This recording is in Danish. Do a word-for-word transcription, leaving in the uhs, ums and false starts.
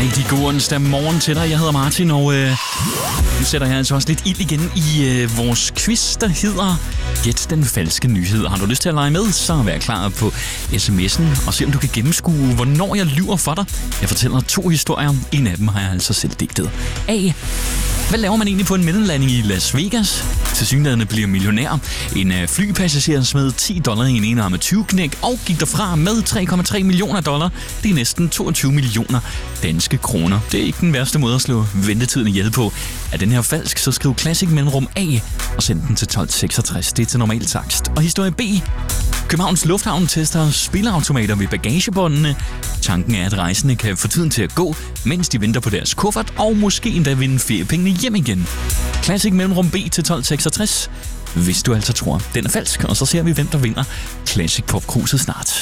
Rigtig god onsdag morgen til dig. Jeg hedder Martin, og øh, nu sætter jeg altså også lidt ild igen i øh, vores quiz, der hedder Gæt den falske nyhed. Har du lyst til at lege med, så vær klar på sms'en og se, om du kan gennemskue, hvornår jeg lyver for dig. Jeg fortæller to historier. En af dem har jeg altså selv digtet. A. Hvad laver man egentlig på en mellemlanding i Las Vegas? Tilsyneladende bliver millionær. En flypassager smed ti dollar i en enarmet tyveknæk og gik derfra med tre komma tre millioner dollar. Det er næsten toogtyve millioner danske kroner. Det er ikke den værste måde at slå ventetiden ihjel på. Er den her falsk, så skriv Classic mellemrum A og send den til tolv seksogtres. Det er til normal takst. Og historie B. Københavns Lufthavn tester spilleautomater ved bagagebåndene. Tanken er, at rejsende kan få tiden til at gå, mens de venter på deres kuffert, og måske endda vinde feriepengene hjem igen. Classic mellemrum B til tolv seksogtres, hvis du altså tror, den er falsk, og så ser vi, hvem der vinder Classic Pop Cruiset snart.